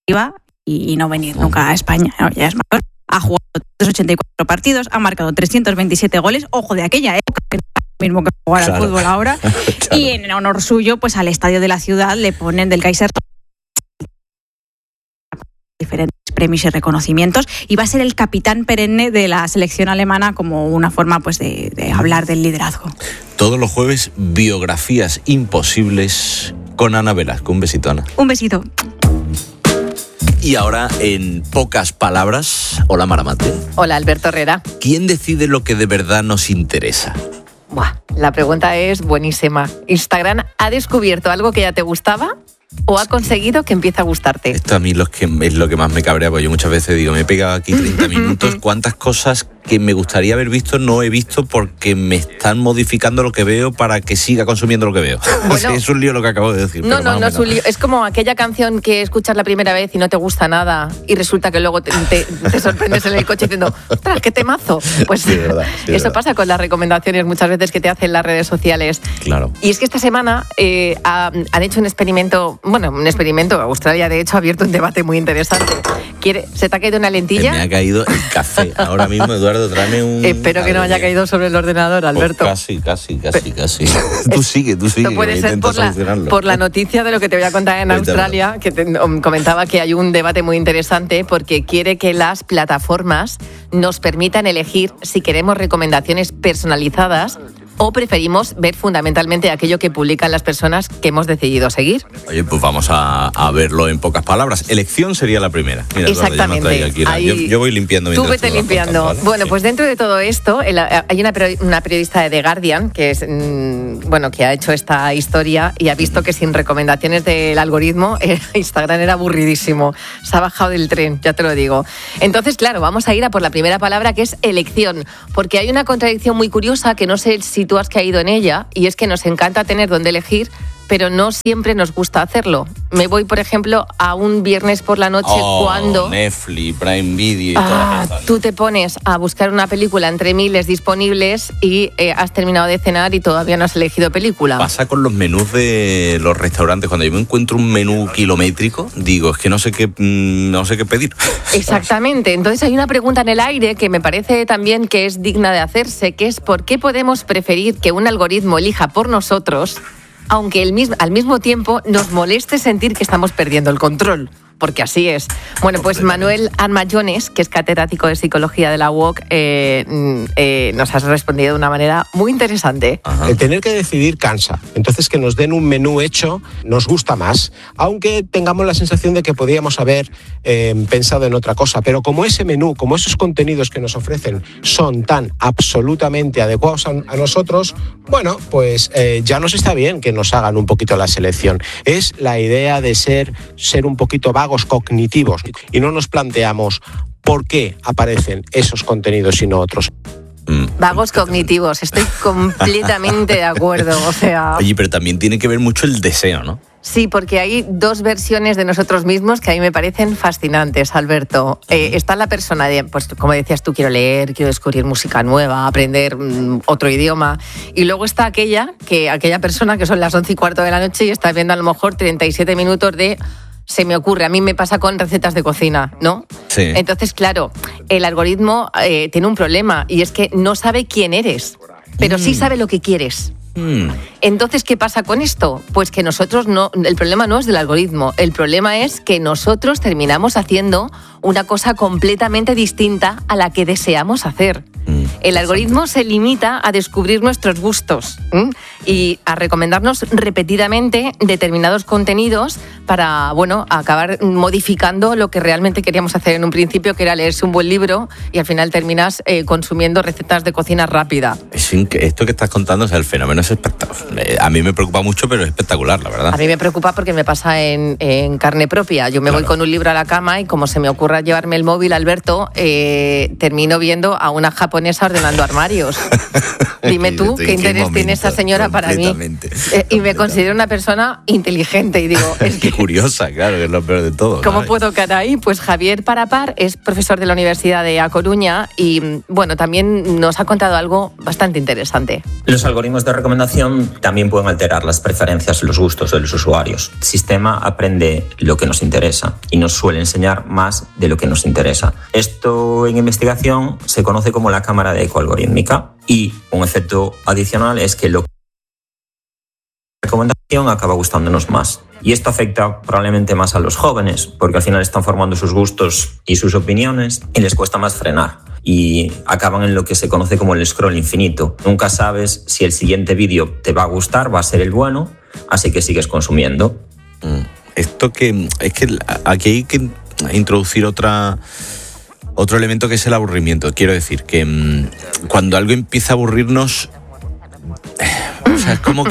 y no venir nunca a España, ¿no? Ya es mayor. Ha jugado 384 partidos, ha marcado 327 goles. Ojo, de aquella época, que no es lo mismo que jugar al fútbol ahora. Claro. Y en honor suyo, pues al estadio de la ciudad le ponen del Kaiser diferentes premios y reconocimientos, y va a ser el capitán perenne de la selección alemana, como una forma pues de hablar del liderazgo. Todos los jueves, biografías imposibles con Ana Velasco. Un besito, Ana. Un besito. Y ahora, en pocas palabras, hola Maramate. Hola Alberto Herrera. ¿Quién decide lo que de verdad nos interesa? Buah, la pregunta es buenísima. ¿Instagram ha descubierto algo que ya te gustaba o ha conseguido que empiece a gustarte? Esto a mí es lo que más me cabrea, porque yo muchas veces digo, me he pegado aquí 30 minutos, cuántas cosas que me gustaría haber visto no he visto porque me están modificando lo que veo para que siga consumiendo lo que veo. Bueno, es un lío lo que acabo de decir. No es un lío. Es como aquella canción que escuchas la primera vez y no te gusta nada y resulta que luego te sorprendes en el coche diciendo, ¡ostras, qué temazo! Pues sí, eso pasa con las recomendaciones muchas veces que te hacen las redes sociales. Claro. Y es que esta semana han hecho un experimento, Australia de hecho ha abierto un debate muy interesante. ¿Se te ha caído una lentilla? Me ha caído el café. Ahora mismo, Eduardo, tráeme un... Espero que no haya caído sobre el ordenador, Alberto. Casi. Tú sigue. No puede ser por la noticia de lo que te voy a contar en Australia, que comentaba que hay un debate muy interesante porque quiere que las plataformas nos permitan elegir si queremos recomendaciones personalizadas o preferimos ver fundamentalmente aquello que publican las personas que hemos decidido seguir. Oye, pues vamos a verlo en pocas palabras. Elección sería la primera. Mira, exactamente. Aquí yo voy limpiando. Tú vete limpiando. Contando, ¿vale? Bueno, pues dentro de todo esto, hay una periodista de The Guardian que es que ha hecho esta historia y ha visto que sin recomendaciones del algoritmo Instagram era aburridísimo. Se ha bajado del tren, ya te lo digo. Entonces, claro, vamos a ir a por la primera palabra, que es elección, porque hay una contradicción muy curiosa que no sé si tú has caído en ella, y es que nos encanta tener dónde elegir, pero no siempre nos gusta hacerlo. Me voy, por ejemplo, a un viernes por la noche cuando... Netflix, Prime Video y todo eso. Tú te pones a buscar una película entre miles disponibles y has terminado de cenar y todavía no has elegido película. Pasa con los menús de los restaurantes. Cuando yo me encuentro un menú kilométrico, digo, es que no sé qué pedir. Exactamente. Entonces hay una pregunta en el aire que me parece también que es digna de hacerse, que es ¿por qué podemos preferir que un algoritmo elija por nosotros, aunque al mismo tiempo nos moleste sentir que estamos perdiendo el control? Porque así es. Bueno, pues Manuel Armayones, que es catedrático de Psicología de la UOC, nos has respondido de una manera muy interesante. Ajá. El tener que decidir cansa. Entonces, que nos den un menú hecho nos gusta más, aunque tengamos la sensación de que podríamos haber pensado en otra cosa. Pero como ese menú, como esos contenidos que nos ofrecen son tan absolutamente adecuados a nosotros, bueno, pues ya nos está bien que nos hagan un poquito la selección. Es la idea de ser un poquito vagos cognitivos y no nos planteamos por qué aparecen esos contenidos y no otros. Vagos cognitivos, estoy completamente de acuerdo. O sea... Oye, pero también tiene que ver mucho el deseo, ¿no? Sí, porque hay dos versiones de nosotros mismos que a mí me parecen fascinantes, Alberto. Está la persona de, pues como decías tú, quiero leer, quiero descubrir música nueva, aprender otro idioma. Y luego está aquella persona que son las 11:15 de la noche y está viendo a lo mejor 37 minutos de... Se me ocurre, a mí me pasa con recetas de cocina, ¿no? Sí. Entonces, claro, el algoritmo tiene un problema y es que no sabe quién eres, pero sí sabe lo que quieres. Entonces, ¿qué pasa con esto? Pues que nosotros el problema no es del algoritmo, el problema es que nosotros terminamos haciendo una cosa completamente distinta a la que deseamos hacer. El algoritmo se limita a descubrir nuestros gustos y a recomendarnos repetidamente determinados contenidos para, acabar modificando lo que realmente queríamos hacer en un principio, que era leerse un buen libro, y al final terminas consumiendo recetas de cocina rápida. Esto que estás contando, o sea, el fenómeno es espectacular. A mí me preocupa mucho, pero es espectacular, la verdad. A mí me preocupa porque me pasa en carne propia. Yo me voy con un libro a la cama y como se me ocurra llevarme el móvil, Alberto, termino viendo a una japonesa casa ordenando armarios. Dime tú qué interés tiene esa señora para mí. Y me considero una persona inteligente y digo... Es que curiosa, claro, que es lo peor de todo. ¿Cómo puedo caer ahí? Pues Javier Parapar es profesor de la Universidad de A Coruña y, bueno, también nos ha contado algo bastante interesante. Los algoritmos de recomendación también pueden alterar las preferencias y los gustos de los usuarios. El sistema aprende lo que nos interesa y nos suele enseñar más de lo que nos interesa. Esto en investigación se conoce como la cámara de eco algorítmica y un efecto adicional es que lo que la recomendación acaba gustándonos más. Y esto afecta probablemente más a los jóvenes, porque al final están formando sus gustos y sus opiniones y les cuesta más frenar. Y acaban en lo que se conoce como el scroll infinito. Nunca sabes si el siguiente vídeo te va a gustar, va a ser el bueno, así que sigues consumiendo. Esto que es que aquí hay que introducir otro elemento que es el aburrimiento. Quiero decir que cuando algo empieza a aburrirnos, o sea, es como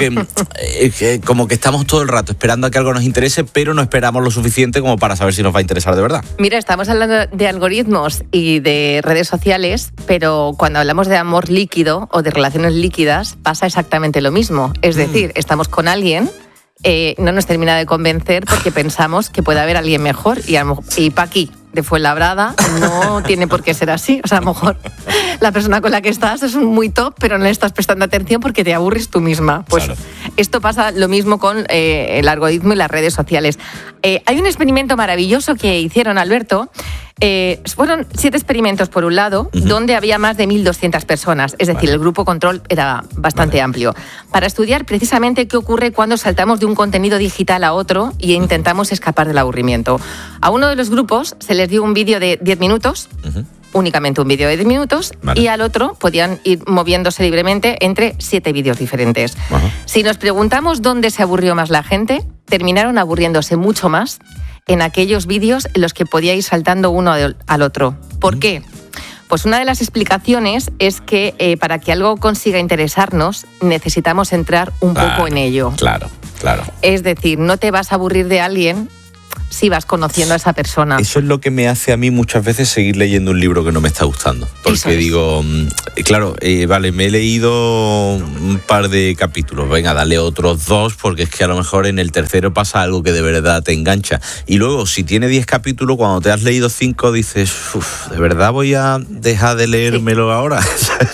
que estamos todo el rato esperando a que algo nos interese, pero no esperamos lo suficiente como para saber si nos va a interesar de verdad. Mira, estamos hablando de algoritmos y de redes sociales, pero cuando hablamos de amor líquido o de relaciones líquidas pasa exactamente lo mismo. Es decir, estamos con alguien, no nos termina de convencer porque pensamos que puede haber alguien mejor y Paqui de Fuenlabrada no tiene por qué ser así. O sea, a lo mejor la persona con la que estás es muy top, pero no le estás prestando atención porque te aburres tú misma. Pues claro. Esto pasa lo mismo con el algoritmo y las redes sociales. Hay un experimento maravilloso que hicieron, Alberto. Fueron 7 experimentos por un lado, donde había más de 1.200 personas, es decir, el grupo control era bastante amplio, para estudiar precisamente qué ocurre cuando saltamos de un contenido digital a otro y intentamos escapar del aburrimiento. A uno de los grupos se les dio un vídeo de 10 minutos, únicamente un vídeo de 10 minutos, y al otro podían ir moviéndose libremente entre 7 vídeos diferentes. Si nos preguntamos dónde se aburrió más la gente, terminaron aburriéndose mucho más en aquellos vídeos en los que podía ir saltando uno al otro. ¿Por qué? Pues una de las explicaciones es que para que algo consiga interesarnos necesitamos entrar un poco en ello. Claro. Es decir, no te vas a aburrir de alguien si vas conociendo a esa persona. Eso es lo que me hace a mí muchas veces seguir leyendo un libro que no me está gustando. Porque digo, claro, vale, me he leído un par de capítulos, venga, dale otros 2, porque es que a lo mejor en el tercero pasa algo que de verdad te engancha. Y luego, si tiene 10 capítulos, cuando te has leído 5, dices, ¿de verdad voy a dejar de leérmelo ahora?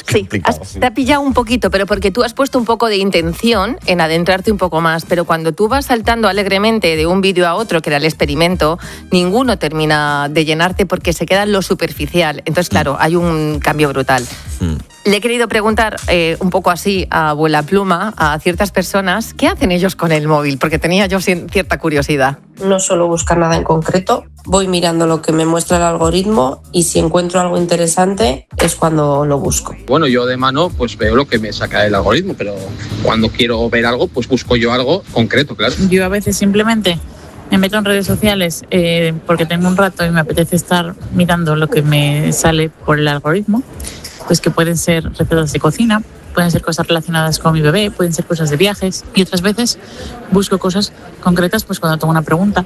Te ha pillado un poquito, pero porque tú has puesto un poco de intención en adentrarte un poco más. Pero cuando tú vas saltando alegremente de un vídeo a otro, que era el experimento, ninguno termina de llenarte porque se queda en lo superficial. Entonces, claro, hay un cambio brutal. Le he querido preguntar un poco así a abuela pluma a ciertas personas qué hacen ellos con el móvil, porque tenía yo cierta curiosidad. No suelo buscar nada en concreto, voy mirando lo que me muestra el algoritmo y si encuentro algo interesante es cuando lo busco. Bueno, yo de mano pues veo lo que me saca el algoritmo, pero cuando quiero ver algo pues busco yo algo concreto, claro. Yo a veces simplemente me meto en redes sociales porque tengo un rato y me apetece estar mirando lo que me sale por el algoritmo, pues que pueden ser recetas de cocina, pueden ser cosas relacionadas con mi bebé, pueden ser cosas de viajes, y otras veces busco cosas concretas pues cuando tengo una pregunta.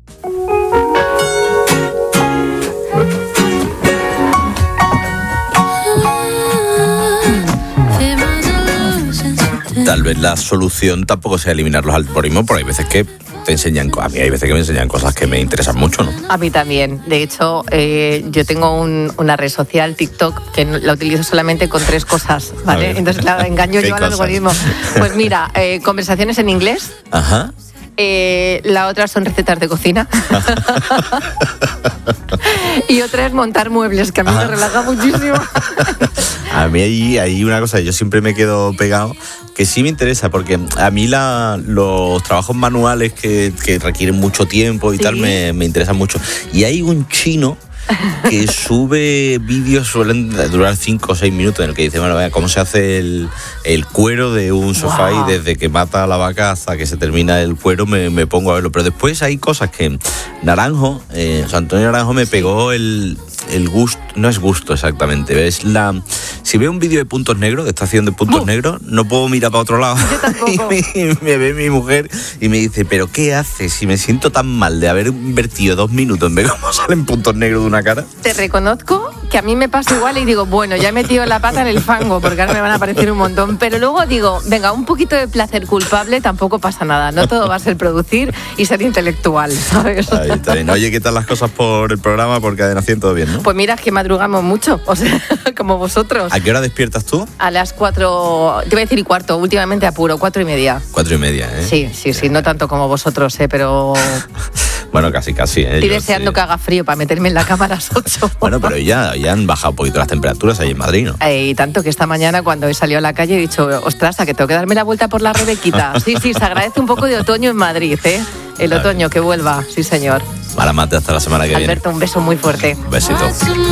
Tal vez la solución tampoco sea eliminar los algoritmos, pero hay veces que te enseñan, a mí hay veces que me enseñan cosas que me interesan mucho, ¿no? A mí también. De hecho, yo tengo una red social, TikTok, que la utilizo solamente con 3 cosas, ¿vale? Entonces, claro, engaño yo al algoritmo. Pues mira, conversaciones en inglés. Ajá. La otra son recetas de cocina. Y otra es montar muebles, que a mí me relaja muchísimo. A mí hay una cosa, yo siempre me quedo pegado, que sí me interesa, porque a mí los trabajos manuales que requieren mucho tiempo y tal me interesan mucho. Y hay un chino que sube vídeos, suelen durar 5 o 6 minutos, en el que dice, bueno, vea cómo se hace el cuero de un sofá, y desde que mata a la vaca hasta que se termina el cuero me pongo a verlo. Pero después hay cosas que Naranjo, Antonio Naranjo me pegó el gusto, no es gusto exactamente, es si veo un vídeo de puntos negros, de estación de puntos negros, no puedo mirar para otro lado. Yo tampoco. Y me ve mi mujer y me dice, ¿pero qué haces? Si me siento tan mal de haber invertido 2 minutos en ver cómo salen puntos negros de una cara. Te reconozco que a mí me pasa igual y digo, bueno, ya he metido la pata en el fango porque ahora me van a aparecer un montón. Pero luego digo, venga, un poquito de placer culpable tampoco pasa nada. No todo va a ser producir y ser intelectual, ¿sabes? Ahí está bien. Oye, ¿qué tal las cosas por el programa? Por Cadena 100, todo bien, ¿no? Pues mira, es que madrugamos mucho, o sea, como vosotros. ¿A qué hora despiertas tú? A las 4, te voy a decir y cuarto, últimamente apuro, 4:30. 4:30, ¿eh? Sí, no tanto como vosotros, pero... Bueno, casi. Estoy deseando que haga frío para meterme en la cama a las 8. Bueno, pero ya han bajado un poquito las temperaturas ahí en Madrid, ¿no? Y tanto que esta mañana cuando he salido a la calle he dicho, ostras, a que tengo que darme la vuelta por la Rebequita. Sí, se agradece un poco de otoño en Madrid, ¿eh? El otoño que vuelva, sí señor. Maramate, hasta la semana que viene. Alberto, un beso muy fuerte. Un besito.